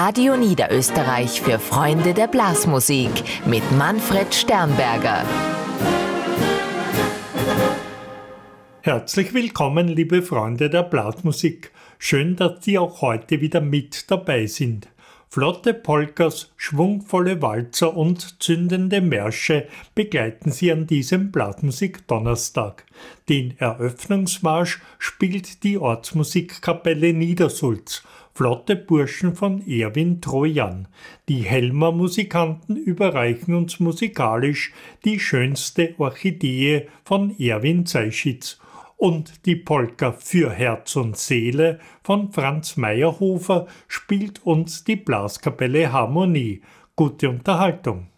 Radio Niederösterreich für Freunde der Blasmusik mit Manfred Sternberger. Herzlich willkommen, liebe Freunde der Blasmusik. Schön, dass Sie auch heute wieder mit dabei sind. Flotte Polkas, schwungvolle Walzer und zündende Märsche begleiten Sie an diesem Blasmusik-Donnerstag. Den Eröffnungsmarsch spielt die Ortsmusikkapelle Niedersulz, Flotte Burschen von Erwin Trojan. Die Helmer Musikanten überreichen uns musikalisch die schönste Orchidee von Erwin Zeischitz. Und die Polka für Herz und Seele von Franz Meyerhofer spielt uns die Blaskapelle Harmonie. Gute Unterhaltung!